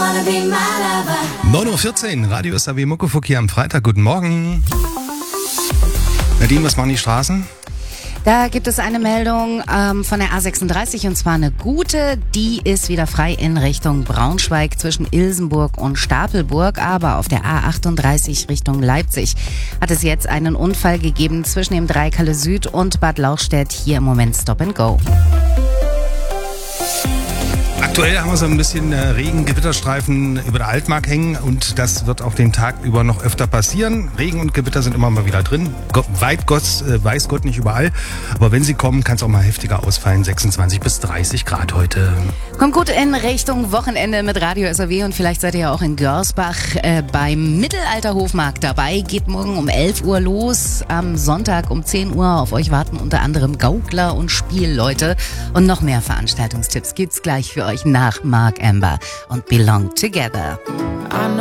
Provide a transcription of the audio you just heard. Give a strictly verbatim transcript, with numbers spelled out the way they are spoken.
neun Uhr vierzehn, Radio S A W Muckefuck hier am Freitag. Guten Morgen. Nadine, was machen die Straßen? Da gibt es eine Meldung ähm, von der A sechsunddreißig und zwar eine gute. Die ist wieder frei in Richtung Braunschweig zwischen Ilsenburg und Stapelburg. Aber auf der A achtunddreißig Richtung Leipzig hat es jetzt einen Unfall gegeben zwischen dem Dreikalle Süd und Bad Lauchstädt. Hier im Moment Stop and Go. Aktuell haben wir so ein bisschen Regen, Gewitterstreifen über der Altmark hängen und das wird auch den Tag über noch öfter passieren. Regen und Gewitter sind immer mal wieder drin. Gott, weit Gott, weiß Gott nicht überall. Aber wenn sie kommen, kann es auch mal heftiger ausfallen. sechsundzwanzig bis dreißig Grad heute. Kommt gut in Richtung Wochenende mit Radio S A W und vielleicht seid ihr ja auch in Görsbach äh, beim Mittelalter-Hofmarkt dabei. Geht morgen um elf Uhr los. Am Sonntag um zehn Uhr auf euch warten unter anderem Gaukler und Spielleute. Und noch mehr Veranstaltungstipps gibt's gleich für euch nach Mark Amber und Belong Together.